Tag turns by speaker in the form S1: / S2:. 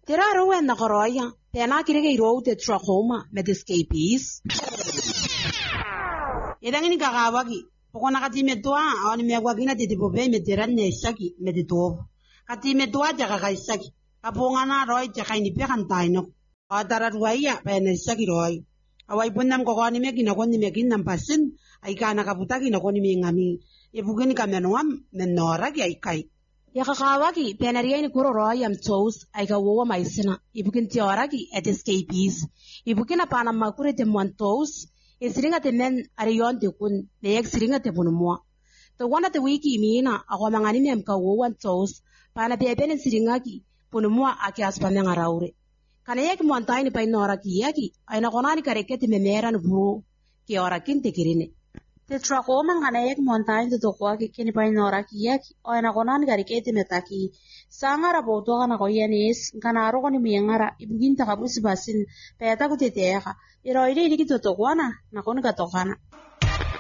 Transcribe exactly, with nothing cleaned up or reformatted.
S1: Tiraro wen na koroya, pena kirege iro te trachoma med escapees. Edangini kakawagi, pokona kati medua, awani megwagina titipope mediran ne shaki meditov. Kati medua jaka kai shaki, kapongana roy jaka ini pekan taino. Atara ruaya pena shaki roy. Awai punam kokoni megina koni megina pasin, aikana kaputaki na koni mingami. Ibugini kamenuam menoragi aikai. Yakakawagi, penaria ni kuro roy am toes, aika wowa maisina, ibukin tioragi at escapees. Ibukin apana makure te montos, isiringa te men arion te kun, neek siringa te punumua. The one at the wiki mina, a wamangani mka wowan toes, pana pepen siringaki, punumua akias panangaraure. Kanayek montaini pa inoraki yaki, ay nakonani kareketi memeran bro, ki orakin te kirine. Te trachoma kanayek montaini te tokwa ki kini pa inoraki yaki, ay nakonani kareketi metaki. Sangara boto kana koyanis, kanaro koni miyangara, ibugin takabusi basin, peta kuteteaka. Iro ide ini kitotokwana, nakoni katokana.